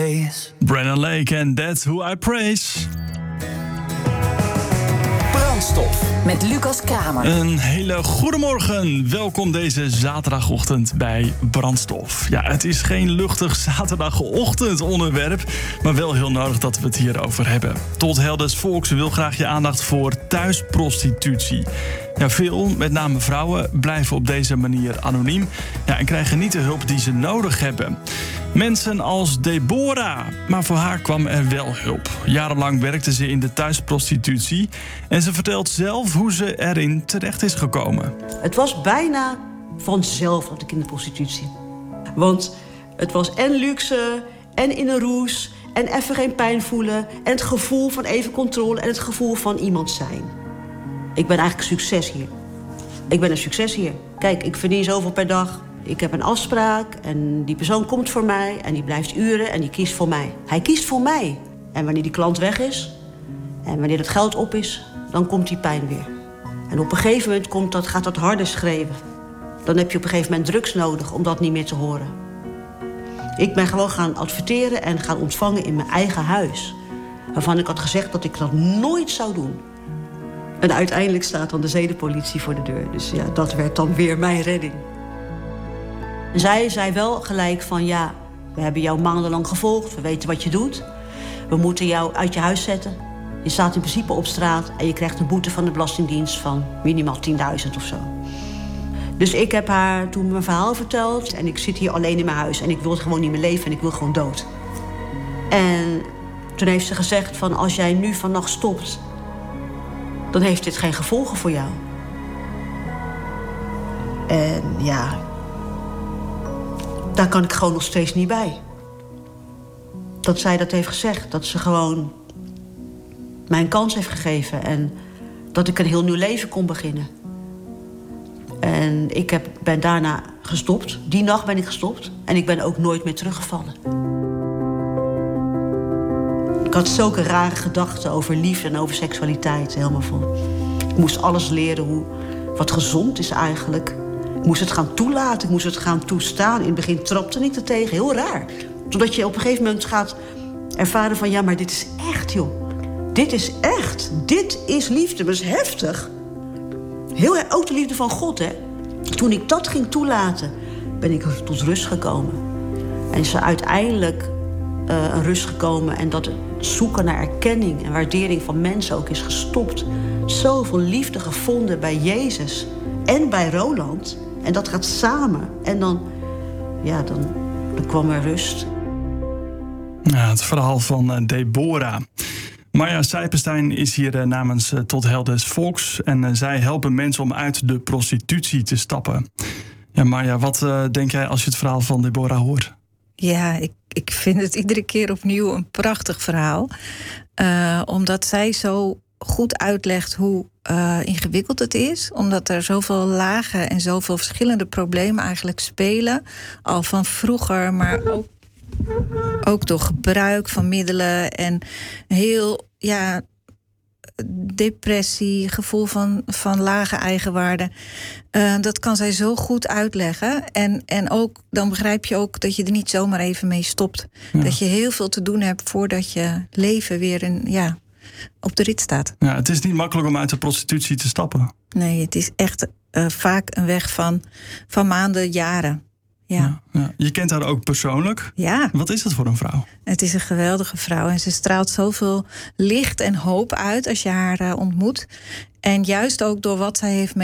praise. Brandon Lake en That's Who I Praise. Brandstof met Lucas Kramer. Een hele goede morgen. Welkom deze zaterdagochtend bij Brandstof. Ja, het is geen luchtig zaterdagochtendonderwerp, maar wel heel nodig dat we het hierover hebben. Todd Helders Volks wil graag je aandacht voor thuisprostitutie. Ja, veel, met name vrouwen, blijven op deze manier anoniem en krijgen niet de hulp die ze nodig hebben. Mensen als Deborah, maar voor haar kwam er wel hulp. Jarenlang werkte ze in de thuisprostitutie en ze vertelt zelf hoe ze erin terecht is gekomen. Het was bijna vanzelf dat ik in de prostitutie. Want het was en luxe, en in een roes, en even geen pijn voelen, en het gevoel van even controle en het gevoel van iemand zijn. Ik ben eigenlijk een succes hier. Ik ben een succes hier. Kijk, ik verdien zoveel per dag. Ik heb een afspraak en die persoon komt voor mij en die blijft uren en die kiest voor mij. Hij kiest voor mij. En wanneer die klant weg is en wanneer het geld op is, dan komt die pijn weer. En op een gegeven moment gaat dat harder schreeuwen. Dan heb je op een gegeven moment drugs nodig om dat niet meer te horen. Ik ben gewoon gaan adverteren en gaan ontvangen in mijn eigen huis. Waarvan ik had gezegd dat ik dat nooit zou doen. En uiteindelijk staat dan de zedenpolitie voor de deur. Dus ja, dat werd dan weer mijn redding. En zij zei wel gelijk van ja, we hebben jou maandenlang gevolgd. We weten wat je doet. We moeten jou uit je huis zetten. Je staat in principe op straat en je krijgt een boete van de Belastingdienst van minimaal 10.000 of zo. Dus ik heb haar toen mijn verhaal verteld. En ik zit hier alleen in mijn huis en ik wil gewoon niet meer leven en ik wil gewoon dood. En toen heeft ze gezegd van als jij nu vannacht stopt, dan heeft dit geen gevolgen voor jou. En ja, daar kan ik gewoon nog steeds niet bij. Dat zij dat heeft gezegd, dat ze gewoon mij een kans heeft gegeven en dat ik een heel nieuw leven kon beginnen. En ik ben daarna gestopt. Die nacht ben ik gestopt. En ik ben ook nooit meer teruggevallen. Ik had zulke rare gedachten over liefde en over seksualiteit. Helemaal vol. Ik moest alles leren wat gezond is eigenlijk. Ik moest het gaan toelaten. Ik moest het gaan toestaan. In het begin trapte ik er tegen. Heel raar. Totdat je op een gegeven moment gaat ervaren van ja, maar dit is echt, joh. Dit is echt. Dit is liefde. Dat is heftig. Ook de liefde van God, hè. Toen ik dat ging toelaten, ben ik tot rust gekomen. En is er uiteindelijk een rust gekomen. En dat het zoeken naar erkenning en waardering van mensen ook is gestopt. Zoveel liefde gevonden bij Jezus en bij Roland. En dat gaat samen. En dan kwam er rust. Ja, het verhaal van Deborah. Marja Sijpenstein is hier namens Todd Helders Volks. En zij helpen mensen om uit de prostitutie te stappen. Ja, Marja, wat denk jij als je het verhaal van Deborah hoort? Ja, ik vind het iedere keer opnieuw een prachtig verhaal. Omdat zij zo goed uitlegt hoe ingewikkeld het is. Omdat er zoveel lagen en zoveel verschillende problemen eigenlijk spelen. Al van vroeger, maar ook door gebruik van middelen en heel depressie, gevoel van lage eigenwaarde. Dat kan zij zo goed uitleggen. En ook, dan begrijp je ook dat je er niet zomaar even mee stopt. Ja. Dat je heel veel te doen hebt voordat je leven weer op de rit staat. Ja, het is niet makkelijk om uit de prostitutie te stappen. Nee, het is echt vaak een weg van maanden, jaren. Ja. Ja. Je kent haar ook persoonlijk. Ja. Wat is dat voor een vrouw? Het is een geweldige vrouw. En ze straalt zoveel licht en hoop uit als je haar ontmoet. En juist ook door wat zij heeft